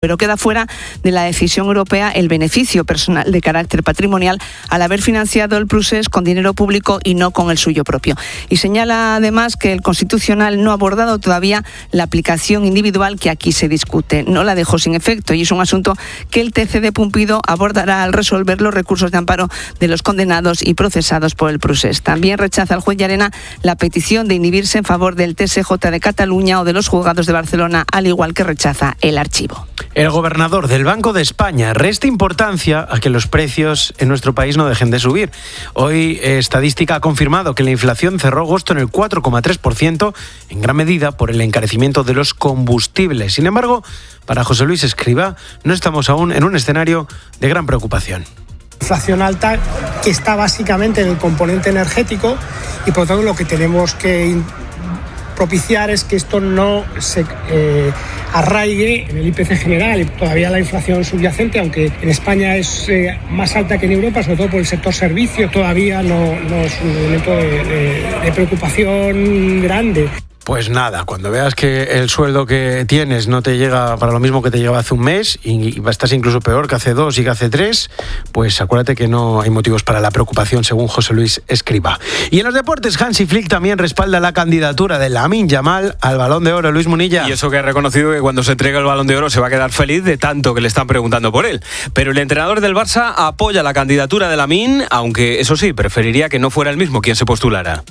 Pero queda fuera de la decisión europea el beneficio personal de carácter patrimonial al haber financiado el procés con dinero público y no con el suyo propio. Y señala además que el Constitucional no ha abordado todavía la aplicación individual que aquí se discute. No la dejó sin efecto y es un asunto que el TC de Pumpido abordará al resolver los recursos de amparo de los condenados y procesados por el procés. También rechaza el juez Llarena la petición de inhibirse en favor del TSJ de Cataluña o de los juzgados de Barcelona, al igual que rechaza el archivo. El gobernador del Banco de España resta importancia a que los precios en nuestro país no dejen de subir. Hoy Estadística ha confirmado que la inflación cerró agosto en el 4,3%, en gran medida por el encarecimiento de los combustibles. Sin embargo, para José Luis Escrivá, no estamos aún en un escenario de gran preocupación. Inflación alta que está básicamente en el componente energético y por lo tanto lo que tenemos que propiciar es que esto no se arraigue en el IPC general y todavía la inflación subyacente, aunque en España es más alta que en Europa, sobre todo por el sector servicio, todavía no es un momento de preocupación grande. Pues nada, cuando veas que el sueldo que tienes no te llega para lo mismo que te llegaba hace un mes y estás incluso peor que hace 2 y que hace 3, pues acuérdate que no hay motivos para la preocupación, según José Luis Escrivá. Y en los deportes, Hansi Flick también respalda la candidatura de Lamine Yamal al Balón de Oro. Luis Munilla. Y eso que ha reconocido que cuando se entregue el Balón de Oro se va a quedar feliz de tanto que le están preguntando por él. Pero el entrenador del Barça apoya la candidatura de Lamine, aunque eso sí, preferiría que no fuera el mismo quien se postulara.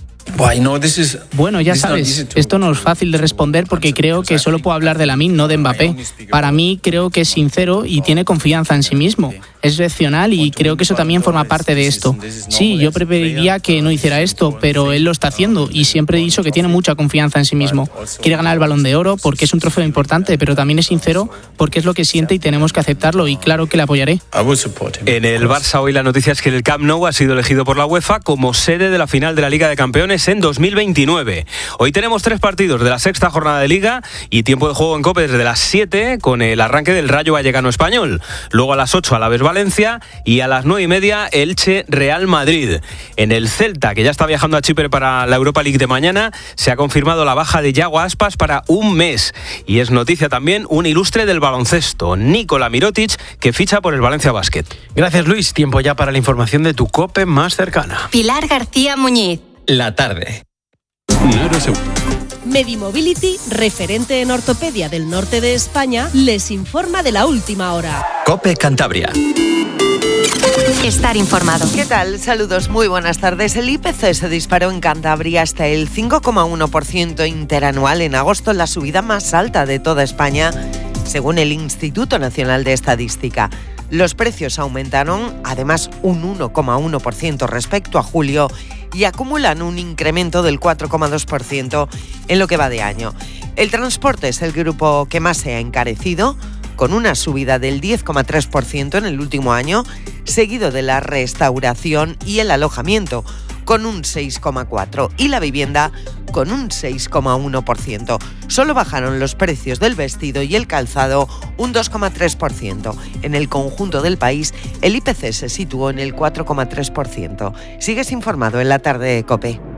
Bueno, ya sabes, esto no es fácil de responder porque creo que solo puedo hablar de Lamine, no de Mbappé. Para mí creo que es sincero y tiene confianza en sí mismo. Es excepcional y creo que eso también forma parte de esto. Sí, yo preferiría que no hiciera esto, pero él lo está haciendo y siempre he dicho que tiene mucha confianza en sí mismo. Quiere ganar el Balón de Oro porque es un trofeo importante, pero también es sincero porque es lo que siente y tenemos que aceptarlo y claro que le apoyaré. En el Barça hoy la noticia es que el Camp Nou ha sido elegido por la UEFA como sede de la final de la Liga de Campeones en 2029. Hoy tenemos 3 partidos de la 6ª jornada de Liga y tiempo de juego en COPE desde las 7 con el arranque del Rayo Vallecano Español. Luego a las 8 Alavés Valencia y a las 9:30 Elche Real Madrid. En el Celta, que ya está viajando a Chipre para la Europa League de mañana, se ha confirmado la baja de Yago Aspas para un mes. Y es noticia también un ilustre del baloncesto, Nikola Mirotic, que ficha por el Valencia Basket. Gracias, Luis. Tiempo ya para la información de tu COPE más cercana. Pilar García Muñiz. La tarde. Medimobility, referente en ortopedia del norte de España, les informa de la última hora. COPE Cantabria. Estar informado. ¿Qué tal? Saludos, muy buenas tardes. El IPC se disparó en Cantabria hasta el 5,1% interanual en agosto, la subida más alta de toda España, según el Instituto Nacional de Estadística. Los precios aumentaron, además, un 1,1% respecto a julio y acumulan un incremento del 4,2% en lo que va de año. El transporte es el grupo que más se ha encarecido, con una subida del 10,3% en el último año, seguido de la restauración y el alojamiento, con un 6,4%, y la vivienda con un 6,1%. Solo bajaron los precios del vestido y el calzado un 2,3%. En el conjunto del país, el IPC se situó en el 4,3%. Sigues informado en la tarde de COPE.